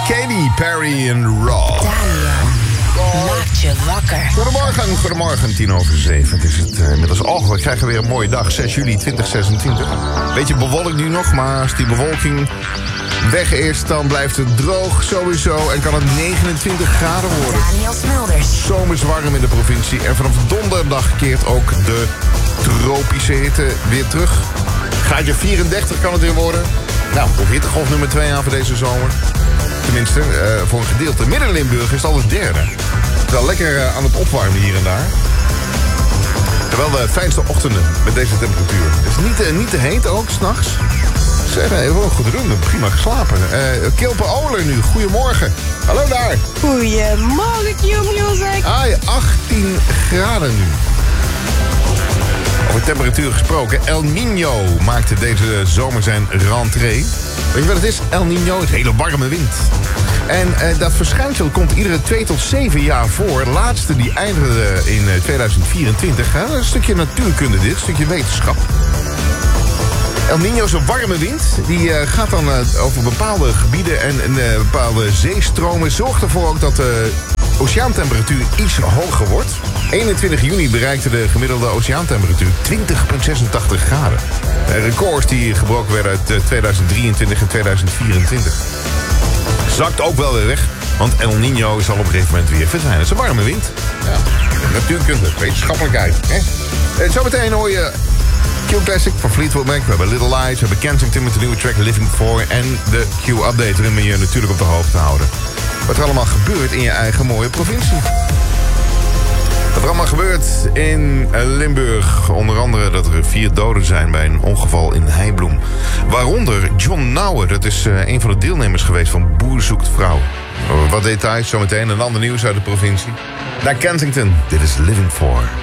Katy Perry en Raw. Maakt je wakker. Goedemorgen, 6:10. Het is het inmiddels. We krijgen weer een mooie dag, 6 juli 2026. Beetje bewolkt nu nog, maar als die bewolking weg is, dan blijft het droog sowieso en kan het 29 graden worden. Daniel Smulders. Zomers warm in de provincie en vanaf donderdag keert ook de tropische hitte weer terug. Graadje 34 kan het weer worden. Nou, op hittegolf nummer 2 aan voor deze zomer. Tenminste, voor een gedeelte. Midden-Limburg is het al eens derde. Wel lekker aan het opwarmen hier en daar. Terwijl de fijnste ochtenden met deze temperatuur. Het is niet te heet ook, s'nachts. Zeg, even wel goed doen. Prima geslapen. Kilpe Oler nu. Goedemorgen. Hallo daar. Goedemorgen, Q-Music. 18 graden nu. Over temperatuur gesproken. El Niño maakte deze zomer zijn rentree. Weet je wat het is? El Niño is hele warme wind. En dat verschijnsel komt iedere 2 tot 7 jaar voor. De laatste die eindigde in 2024. Een stukje natuurkunde dit, een stukje wetenschap. El Niño is een warme wind. Die gaat dan over bepaalde gebieden en bepaalde zeestromen. Zorgt ervoor ook dat de oceaantemperatuur iets hoger wordt. 21 juni bereikte de gemiddelde oceaantemperatuur 20,86 graden. Records die gebroken werden uit 2023 en 2024. Zakt ook wel weer weg, want El Niño is al op een gegeven moment weer verdwijnen. Het is een warme wind. Ja, natuurkunde, wetenschappelijkheid. Zometeen hoor je Q-Classic van Fleetwood Mac. We hebben Little Lights, we hebben Kensington met de nieuwe track Living For en de Q-update waarin we je natuurlijk op de hoogte houden. Wat er allemaal gebeurt in je eigen mooie provincie. Wat er allemaal gebeurt in Limburg. Onder andere dat er 4 doden zijn bij een ongeval in Heibloem. Waaronder John Nouwen. Dat is een van de deelnemers geweest van Boer Zoekt Vrouw. Wat details zometeen. Een ander nieuws uit de provincie. Naar Kensington. Dit is Living For.